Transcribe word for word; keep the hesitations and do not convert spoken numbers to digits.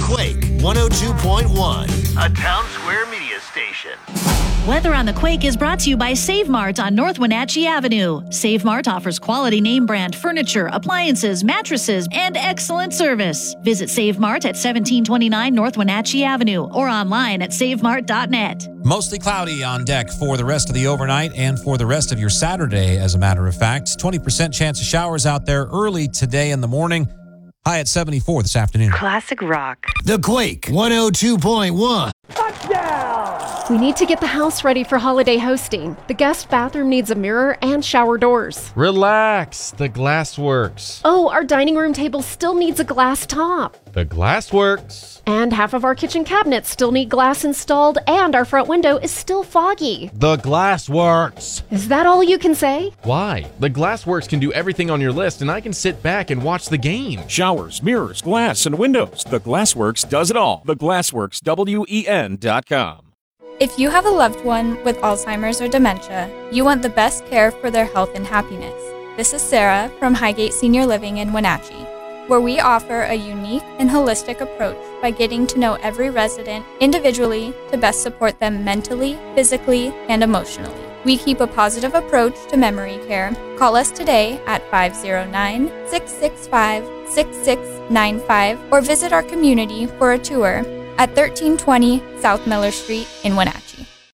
Quake one oh two point one, a Town Square media station. Weather on the Quake is brought to you by Save Mart on North Wenatchee Avenue. Save Mart offers quality name brand furniture, appliances, mattresses, and excellent service. Visit Save Mart at seventeen twenty-nine North Wenatchee Avenue or online at save mart dot net. Mostly cloudy on deck for the rest of the overnight and for the rest of your Saturday, as a matter of fact. twenty percent chance of showers out there early today in the morning. High at seventy-four this afternoon. Classic rock. The Quake one oh two point one. We need to get the house ready for holiday hosting. The guest bathroom needs a mirror and shower doors. Relax, the glass works. Oh, our dining room table still needs a glass top. The glass works. And half of our kitchen cabinets still need glass installed, and our front window is still foggy. The glass works. Is that all you can say? Why? The Glassworks can do everything on your list, and I can sit back and watch the game. Showers, mirrors, glass, and windows. The Glassworks does it all. The Glassworks, W E N dot com. If you have a loved one with Alzheimer's or dementia, you want the best care for their health and happiness. This is Sarah from Highgate Senior Living in Wenatchee, where we offer a unique and holistic approach by getting to know every resident individually to best support them mentally, physically, and emotionally. We keep a positive approach to memory care. Call us today at five oh nine, six six five, six six nine five or visit our community for a tour at thirteen twenty South Miller Street in Wenatchee.